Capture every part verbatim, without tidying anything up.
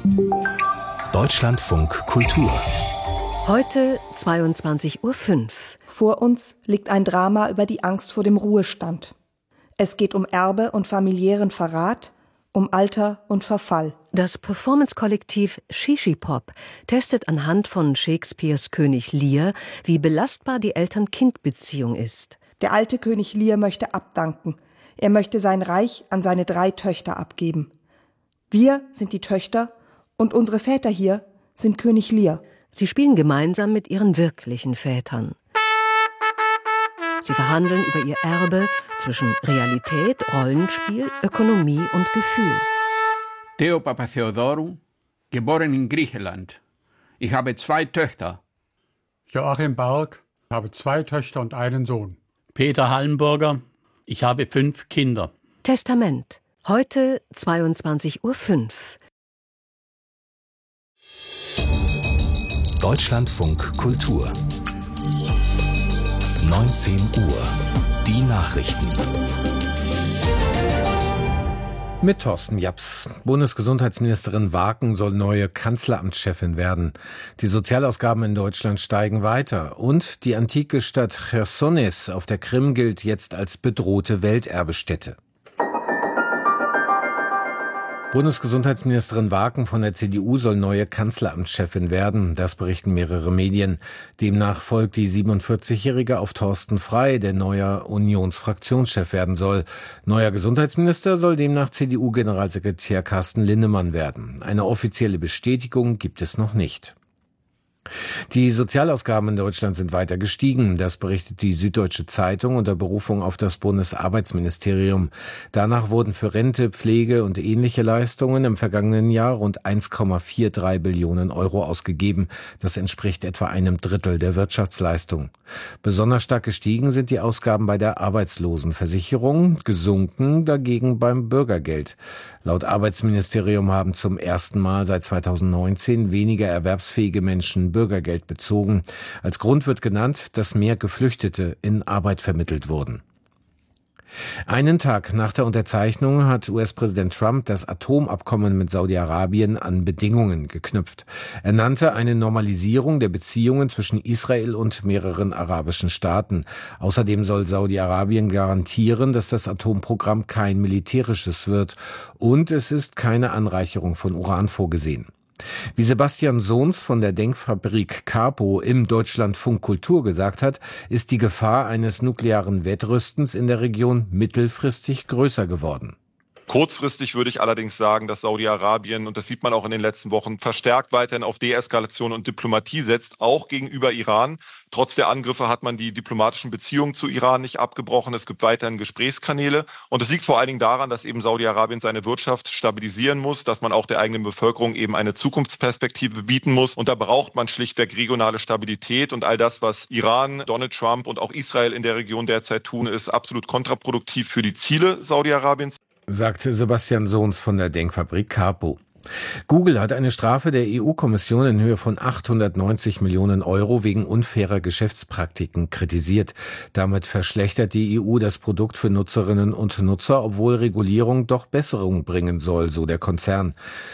Deutschlandfunk Kultur. Heute zweiundzwanzig Uhr fünf. Vor uns liegt ein Drama über die Angst vor dem Ruhestand. Es geht um Erbe und familiären Verrat, um Alter und Verfall. Das Performance-Kollektiv Shishipop testet anhand von Shakespeares König Lear, wie belastbar die Eltern-Kind-Beziehung ist. Der alte König Lear möchte abdanken. Er möchte sein Reich an seine drei Töchter abgeben. Wir sind die Töchter und unsere Väter hier sind König Lear. Sie spielen gemeinsam mit ihren wirklichen Vätern. Sie verhandeln über ihr Erbe zwischen Realität, Rollenspiel, Ökonomie und Gefühl. Theo Papatheodorou, geboren in Griechenland. Ich habe zwei Töchter. Joachim Berg, ich habe zwei Töchter und einen Sohn. Peter Hallenburger, ich habe fünf Kinder. Testament. Heute zweiundzwanzig Uhr fünf. Deutschlandfunk Kultur. neunzehn Uhr. Die Nachrichten. Mit Thorsten Japs. Bundesgesundheitsministerin Waken soll neue Kanzleramtschefin werden. Die Sozialausgaben in Deutschland steigen weiter. Und die antike Stadt Chersonis auf der Krim gilt jetzt als bedrohte Welterbestätte. Bundesgesundheitsministerin Waken von der C D U soll neue Kanzleramtschefin werden. Das berichten mehrere Medien. Demnach folgt die siebenundvierzigjährige auf Thorsten Frey, der neuer Unionsfraktionschef werden soll. Neuer Gesundheitsminister soll demnach C D U-Generalsekretär Carsten Linnemann werden. Eine offizielle Bestätigung gibt es noch nicht. Die Sozialausgaben in Deutschland sind weiter gestiegen. Das berichtet die Süddeutsche Zeitung unter Berufung auf das Bundesarbeitsministerium. Danach wurden für Rente, Pflege und ähnliche Leistungen im vergangenen Jahr rund eins Komma dreiundvierzig Billionen Euro ausgegeben. Das entspricht etwa einem Drittel der Wirtschaftsleistung. Besonders stark gestiegen sind die Ausgaben bei der Arbeitslosenversicherung, gesunken dagegen beim Bürgergeld. Laut Arbeitsministerium haben zum ersten Mal seit zweitausendneunzehn weniger erwerbsfähige Menschen Bürgergeld bezogen. Als Grund wird genannt, dass mehr Geflüchtete in Arbeit vermittelt wurden. Einen Tag nach der Unterzeichnung hat U S-Präsident Trump das Atomabkommen mit Saudi-Arabien an Bedingungen geknüpft. Er nannte eine Normalisierung der Beziehungen zwischen Israel und mehreren arabischen Staaten. Außerdem soll Saudi-Arabien garantieren, dass das Atomprogramm kein militärisches wird. Und es ist keine Anreicherung von Uran vorgesehen. Wie Sebastian Sohns von der Denkfabrik Capo im Deutschlandfunk Kultur gesagt hat, ist die Gefahr eines nuklearen Wettrüstens in der Region mittelfristig größer geworden. Kurzfristig würde ich allerdings sagen, dass Saudi-Arabien, und das sieht man auch in den letzten Wochen, verstärkt weiterhin auf Deeskalation und Diplomatie setzt, auch gegenüber Iran. Trotz der Angriffe hat man die diplomatischen Beziehungen zu Iran nicht abgebrochen. Es gibt weiterhin Gesprächskanäle. Und es liegt vor allen Dingen daran, dass eben Saudi-Arabien seine Wirtschaft stabilisieren muss, dass man auch der eigenen Bevölkerung eben eine Zukunftsperspektive bieten muss. Und da braucht man schlichtweg regionale Stabilität. Und all das, was Iran, Donald Trump und auch Israel in der Region derzeit tun, ist absolut kontraproduktiv für die Ziele Saudi-Arabiens, sagte Sebastian Sohns von der Denkfabrik Capo. Google hat eine Strafe der E U-Kommission in Höhe von achthundertneunzig Millionen Euro wegen unfairer Geschäftspraktiken kritisiert. Damit verschlechtert die E U das Produkt für Nutzerinnen und Nutzer, obwohl Regulierung doch Besserung bringen soll, so der Konzern.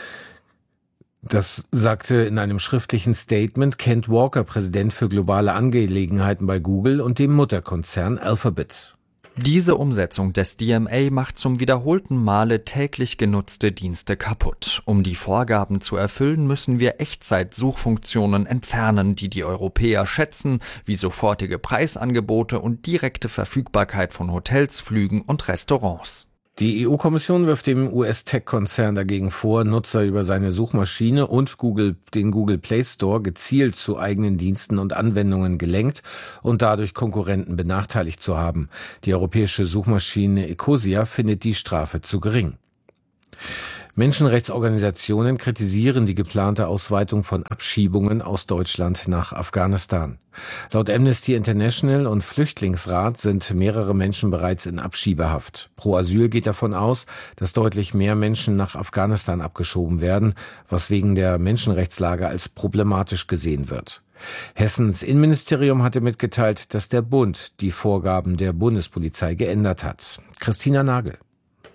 Das sagte in einem schriftlichen Statement Kent Walker, Präsident für globale Angelegenheiten bei Google und dem Mutterkonzern Alphabet. Diese Umsetzung des D M A macht zum wiederholten Male täglich genutzte Dienste kaputt. Um die Vorgaben zu erfüllen, müssen wir Echtzeit-Suchfunktionen entfernen, die die Europäer schätzen, wie sofortige Preisangebote und direkte Verfügbarkeit von Hotels, Flügen und Restaurants. Die E U-Kommission wirft dem U S-Tech-Konzern dagegen vor, Nutzer über seine Suchmaschine und Google, den Google Play Store gezielt zu eigenen Diensten und Anwendungen gelenkt und dadurch Konkurrenten benachteiligt zu haben. Die europäische Suchmaschine Ecosia findet die Strafe zu gering. Menschenrechtsorganisationen kritisieren die geplante Ausweitung von Abschiebungen aus Deutschland nach Afghanistan. Laut Amnesty International und Flüchtlingsrat sind mehrere Menschen bereits in Abschiebehaft. Pro Asyl geht davon aus, dass deutlich mehr Menschen nach Afghanistan abgeschoben werden, was wegen der Menschenrechtslage als problematisch gesehen wird. Hessens Innenministerium hatte mitgeteilt, dass der Bund die Vorgaben der Bundespolizei geändert hat. Christina Nagel.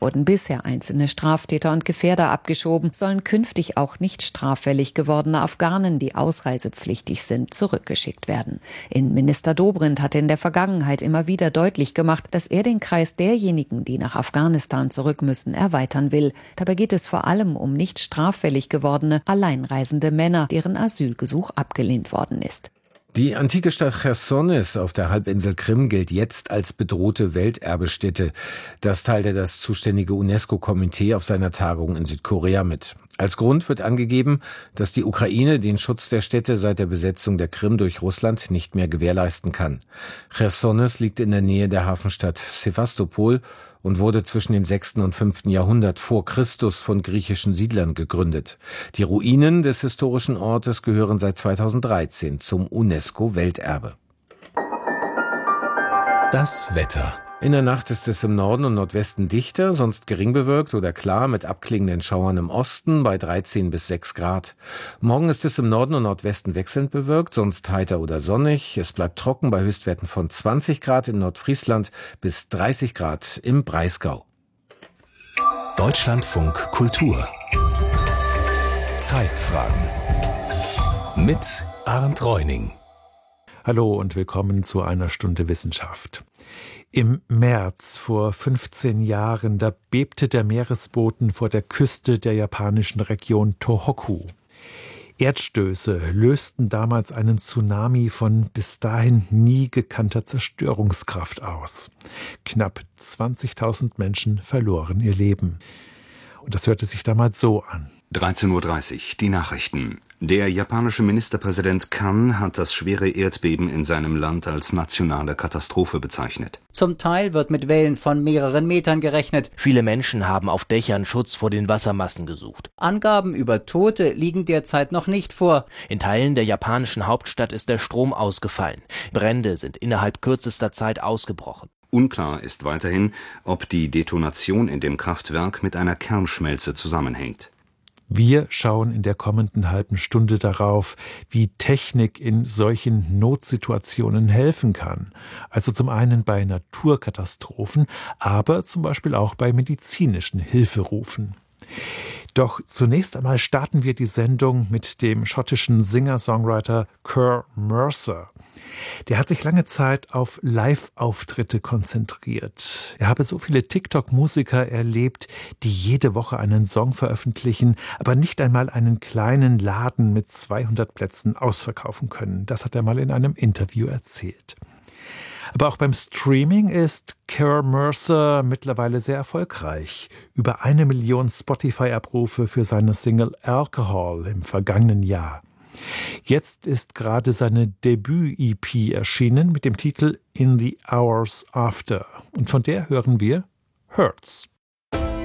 Wurden bisher einzelne Straftäter und Gefährder abgeschoben, sollen künftig auch nicht straffällig gewordene Afghanen, die ausreisepflichtig sind, zurückgeschickt werden. Innenminister Dobrindt hatte in der Vergangenheit immer wieder deutlich gemacht, dass er den Kreis derjenigen, die nach Afghanistan zurück müssen, erweitern will. Dabei geht es vor allem um nicht straffällig gewordene, alleinreisende Männer, deren Asylgesuch abgelehnt worden ist. Die antike Stadt Chersonis auf der Halbinsel Krim gilt jetzt als bedrohte Welterbestätte. Das teilte das zuständige UNESCO-Komitee auf seiner Tagung in Südkorea mit. Als Grund wird angegeben, dass die Ukraine den Schutz der Städte seit der Besetzung der Krim durch Russland nicht mehr gewährleisten kann. Chersonis liegt in der Nähe der Hafenstadt Sevastopol und wurde zwischen dem sechsten und fünften Jahrhundert vor Christus von griechischen Siedlern gegründet. Die Ruinen des historischen Ortes gehören seit zweitausenddreizehn zum UNESCO-Welterbe. Das Wetter. In der Nacht ist es im Norden und Nordwesten dichter, sonst gering bewölkt oder klar mit abklingenden Schauern im Osten bei dreizehn bis sechs Grad. Morgen ist es im Norden und Nordwesten wechselnd bewölkt, sonst heiter oder sonnig. Es bleibt trocken bei Höchstwerten von zwanzig Grad in Nordfriesland bis dreißig Grad im Breisgau. Deutschlandfunk Kultur. Zeitfragen. Mit Arndt Reuning. Hallo und willkommen zu einer Stunde Wissenschaft. Im März vor fünfzehn Jahren, da bebte der Meeresboden vor der Küste der japanischen Region Tohoku. Erdstöße lösten damals einen Tsunami von bis dahin nie gekannter Zerstörungskraft aus. Knapp zwanzigtausend Menschen verloren ihr Leben. Und das hörte sich damals so an. dreizehn Uhr dreißig, die Nachrichten. Der japanische Ministerpräsident Kan hat das schwere Erdbeben in seinem Land als nationale Katastrophe bezeichnet. Zum Teil wird mit Wellen von mehreren Metern gerechnet. Viele Menschen haben auf Dächern Schutz vor den Wassermassen gesucht. Angaben über Tote liegen derzeit noch nicht vor. In Teilen der japanischen Hauptstadt ist der Strom ausgefallen. Brände sind innerhalb kürzester Zeit ausgebrochen. Unklar ist weiterhin, ob die Detonation in dem Kraftwerk mit einer Kernschmelze zusammenhängt. Wir schauen in der kommenden halben Stunde darauf, wie Technik in solchen Notsituationen helfen kann. Also zum einen bei Naturkatastrophen, aber zum Beispiel auch bei medizinischen Hilferufen. Doch zunächst einmal starten wir die Sendung mit dem schottischen Singer-Songwriter Kerr Mercer. Der hat sich lange Zeit auf Live-Auftritte konzentriert. Er habe so viele TikTok-Musiker erlebt, die jede Woche einen Song veröffentlichen, aber nicht einmal einen kleinen Laden mit zweihundert Plätzen ausverkaufen können. Das hat er mal in einem Interview erzählt. Aber auch beim Streaming ist Kerr Mercer mittlerweile sehr erfolgreich. Über eine Million Spotify-Abrufe für seine Single Alcohol im vergangenen Jahr. Jetzt ist gerade seine Debüt-E P erschienen mit dem Titel In the Hours After. Und von der hören wir Hurts.